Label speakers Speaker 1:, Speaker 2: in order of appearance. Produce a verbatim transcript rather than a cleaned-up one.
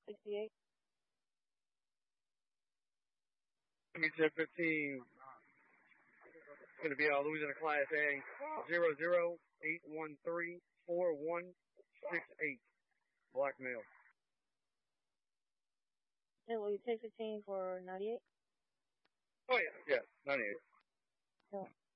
Speaker 1: sixty-eight.
Speaker 2: Miami ten fifteen. It's going to be a Louisiana Class A zero zero eight one three four one six eight. Black male.
Speaker 1: Saint Louis ten fifteen for ninety-eight.
Speaker 2: Oh, yeah, yeah, ninety-eight.
Speaker 1: So